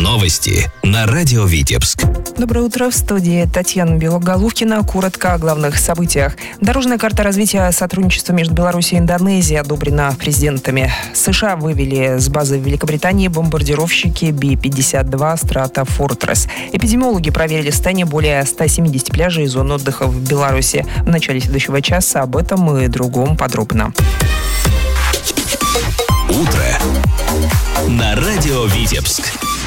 Новости на радио Витебск. Доброе утро, в студии Татьяна Белоголовкина. Коротко о главных событиях. Дорожная карта развития сотрудничества между Беларусью и Индонезией одобрена президентами. США вывели с базы в Великобритании бомбардировщики Би-52 Strata Fortress. Эпидемиологи проверили состояние более 170 пляжей и зон отдыха в Беларуси. В начале следующего часа об этом и другом подробно. Утро на радио Витебск.